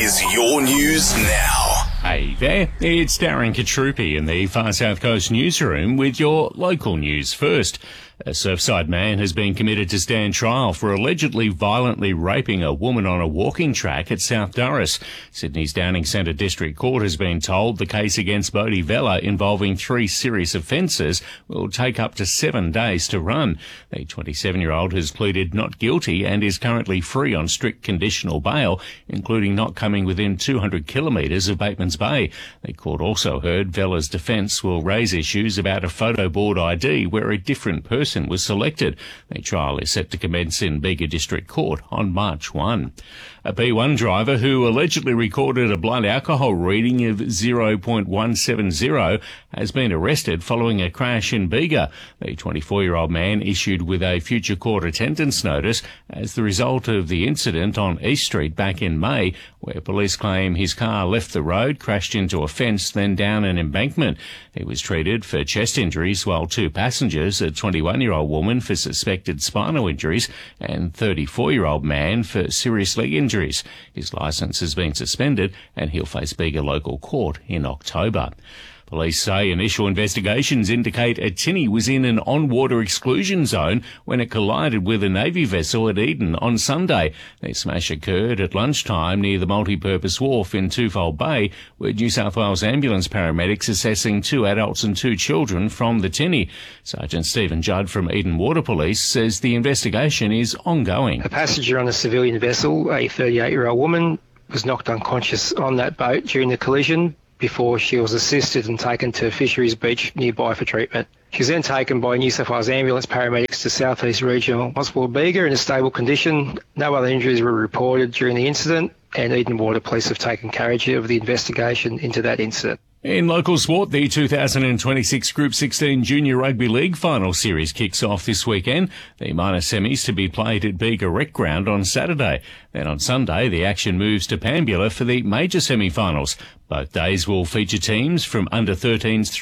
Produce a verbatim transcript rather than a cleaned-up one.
is your news now. Hey there, it's Darren Katrupi in the Far South Coast newsroom with your local news first. A Surfside man has been committed to stand trial for allegedly violently raping a woman on a walking track at South Durras. Sydney's Downing Centre District Court has been told the case against Bodhi Vella involving three serious offences will take up to seven days to run. The twenty-seven-year-old has pleaded not guilty and is currently free on strict conditional bail, including not coming within two hundred kilometres of Bateman's Bay. The court also heard Vella's defence will raise issues about a photo board I D where a different person was selected. The trial is set to commence in Bega District Court on March first. A B one driver who allegedly recorded a blood alcohol reading of zero point one seven zero has been arrested following a crash in Bega. The twenty-four-year-old man issued with a future court attendance notice as the result of the incident on East Street back in May, where police claim his car left the road, crashed into a fence, then down an embankment. He was treated for chest injuries, while two passengers, a twenty-one-year-old woman for suspected spinal injuries and thirty-four-year-old man for serious leg injuries. His licence has been suspended and he'll face Bega local court in October. Police say initial investigations indicate a tinny was in an on-water exclusion zone when it collided with a Navy vessel at Eden on Sunday. The smash occurred at lunchtime near the multi-purpose wharf in Twofold Bay, where New South Wales ambulance paramedics assessing two adults and two children from the tinny. Sergeant Stephen Judd from Eden Water Police says the investigation is ongoing. A passenger on a civilian vessel, a thirty-eight-year-old woman, was knocked unconscious on that boat during the collision before she was assisted and taken to Fisheries Beach nearby for treatment. She was then taken by New South Wales ambulance paramedics to South East Regional Hospital Bega in a stable condition. No other injuries were reported during the incident, and Eden Water Police have taken carriage of the investigation into that incident. In local sport, the two thousand twenty-six Group sixteen Junior Rugby League Final Series kicks off this weekend. The minor semis to be played at Bega Rec Ground on Saturday. Then on Sunday, the action moves to Pambula for the major semi-finals. Both days will feature teams from under thirteens